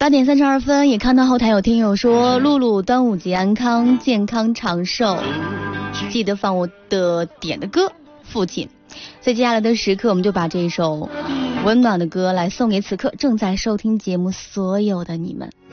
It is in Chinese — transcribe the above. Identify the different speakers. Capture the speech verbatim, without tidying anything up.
Speaker 1: 八点三十二分，也看到后台有听友说露露端午节安康健康长寿，记得放我的点的歌父亲。所以接下来的时刻，我们就把这一首温暖的歌来送给此刻正在收听节目所有的你们。